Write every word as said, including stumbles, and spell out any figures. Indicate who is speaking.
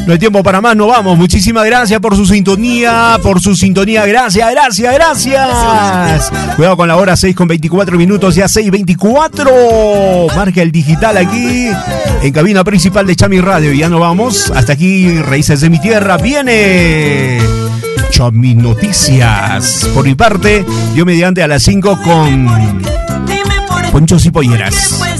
Speaker 1: No hay tiempo para más, no vamos. Muchísimas gracias por su sintonía, por su sintonía. Gracias, gracias, gracias. Cuidado con la hora, seis con veinticuatro minutos, ya seis veinticuatro. Marca el digital aquí, en cabina principal de Chami Radio. Ya no vamos. Hasta aquí, Raíces de mi Tierra. Viene Chami Noticias. Por mi parte, yo mediante a las cinco con Ponchos y Polleras.